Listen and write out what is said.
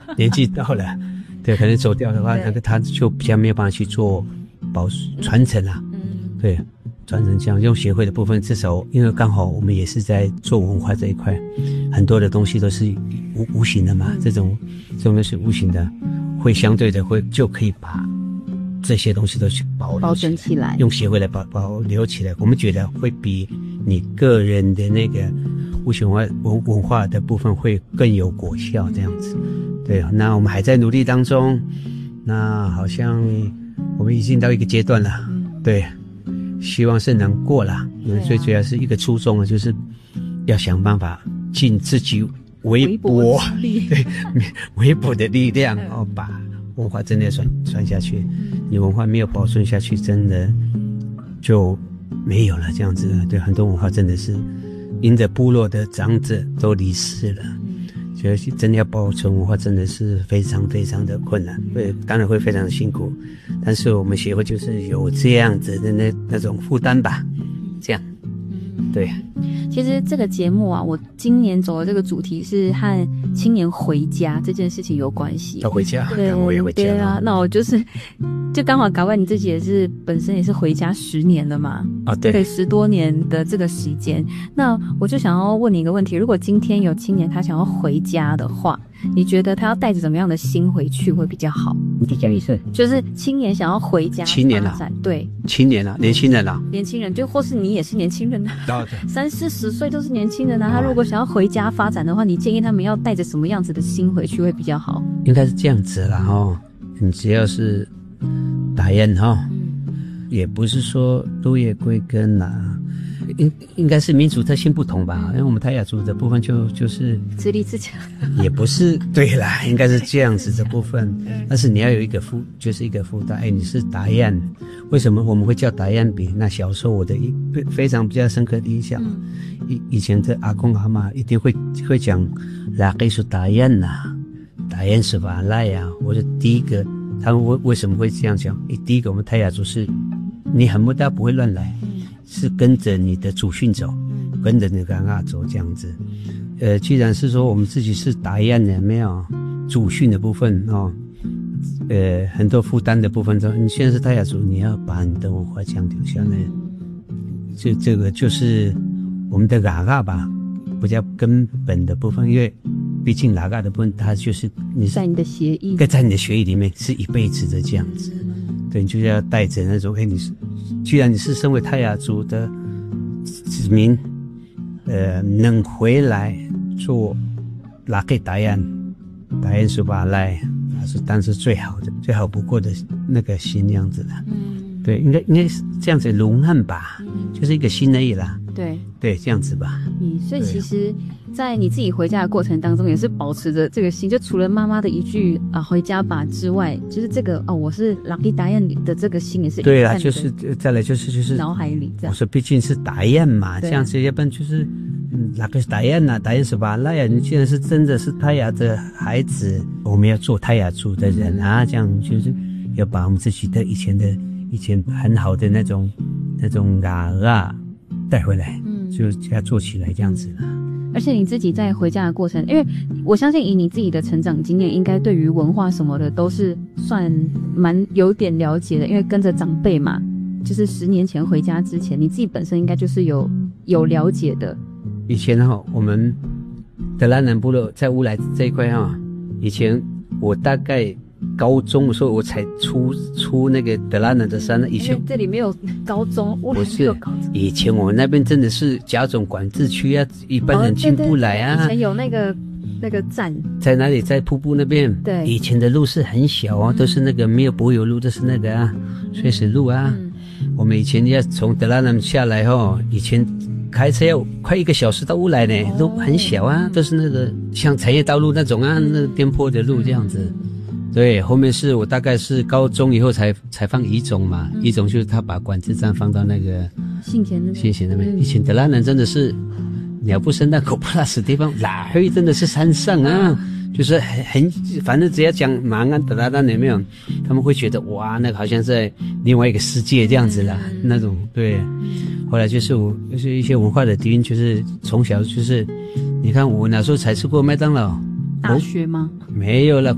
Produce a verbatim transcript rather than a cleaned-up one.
年纪到了，对，可能走掉的话，那个他就比较没有办法去做保传承啊。嗯，对，传承这样用协会的部分，至少因为刚好我们也是在做文化这一块，很多的东西都是无无形的嘛，这种这种东西无形的，会相对的会就可以把这些东西都去保留保存起来， 用协会来保保留起来，我们觉得会比你个人的那个无形文文文化的部分会更有果效，这样子。对，那我们还在努力当中，那好像我们已经到一个阶段了，对，希望是能过了。因为最主要是一个初衷，就是要想办法尽自己微薄对微薄的力量，然后把文化真的传传下去。你文化没有保存下去，真的就没有了这样子。对，很多文化真的是因着部落的长者都离世了，所以真的要保存文化真的是非常非常的困难，对，当然会非常的辛苦，但是我们协会就是有这样子的那那种负担吧，这样，对。 其实这个节目啊，我今年走的这个主题是和青年回家这件事情有关系。 要回家， 对， 我也回家。 对啊，那我就是就刚好搞完你自己也是本身也是回家十年了嘛。 啊，对， 对，十多年的这个时间。那我就想要问你一个问题：如果今天有青年他想要回家的话，你觉得他要带着怎么样的心回去会比较好？ 你再讲一次。 就是青年想要回家， 青年啊， 对， 青年啊，年轻人啊， 年轻人，就或是你也是年轻人啊，三四十岁都是年轻人啊。他如果想要回家发展的话，你建议他们要带着什么样子的心回去会比较好？ 应该是这样子啦哈，你只要是打雁哈，也不是说落叶归根啦。应应该是民族特性不同吧，因为我们泰雅族的部分就就是自立自强， 也不是对啦，应该是这样子的部分。但是你要有一个附，就是一个附带，哎，你是达雁，为什么我们会叫达雁饼？那小时候我的一非常比较深刻的印象，以、嗯、以前的阿公阿嬷一定会会讲，拉给是达雁呐，达雁是吧来呀。我是第一个，他们为为什么会这样讲？第一个我们泰雅族是，你很不大不会乱来。是跟着你的祖训走，跟着那个阿走这样子。呃，既然是说我们自己是达雁的，没有祖训的部分哦，呃，很多负担的部分，你现在是泰雅族，你要把你的文化强留下来，这这个就是我们的阿嘎吧，比较根本的部分，因为毕竟阿嘎的部分，它就是你是在你的协议， 在你的协议里面是一辈子的这样子。对，你就要带着那种，哎，你是，既然你是身为泰雅族的子民，呃，能回来做拉给达雁，达雁说吧来，那是当时最好的、最好不过的那个新样子的。嗯，对，应该应该是这样子融合吧，嗯、就是一个新而已啦。 对对，这样子吧。 嗯，所以其实，在你自己回家的过程当中，也是保持着这个心，就除了妈妈的一句啊回家吧之外，就是这个哦，我是拉给达雁的这个心也是对啦，就是再来就是就是脑海里这样。 我说毕竟是达雁嘛，这样子要不然就是嗯，拉给达雁呐，达雁是吧？那呀，你既然是真的是泰雅的孩子，我们要做泰雅族的人啊，这样就是要把我们自己的以前的以前很好的那种那种啊啊带回来，嗯，就要做起来这样子了。 而且你自己在回家的过程，因为我相信以你自己的成长经验，应该对于文化什么的都是算蛮有点了解的，因为跟着长辈嘛，就是十年前回家之前，你自己本身应该就是有有了解的。 以前哈，我们德拉南部落在乌来这一块哈，以前我大概高中的时候我才出出那个德拉南的山，以前这里没有高中，乌来没有高中。 以前我们那边真的是甲种管制区啊，一般人进不来啊。 哦、对对对以前有那个那个站在哪里？在瀑布那边。 对， 以前的路是很小啊，嗯、都是那个没有柏油路，都是那个啊碎石路啊。嗯、我们以前要从德拉南下来哈，以前开车要快一个小时到乌来呢，哦、路很小啊，都是那个像产业道路那种啊，嗯、那个颠簸的路这样子。对，后面是我大概是高中以后才才放乙种嘛，乙、嗯、种就是他把管制站放到那个信贤那边， 信贤那边。以前德拉南真的是鸟不生蛋狗不拉屎地方，哪会真的是山上啊，嗯、就是很很，反正只要讲马鞍德拉南有没有，他们会觉得哇，那个好像在另外一个世界这样子啦，嗯、那种对。后来就是我就是一些文化的底蕴，就是从小就是，你看我那时候才吃过麦当劳。 大学吗？ 没有了。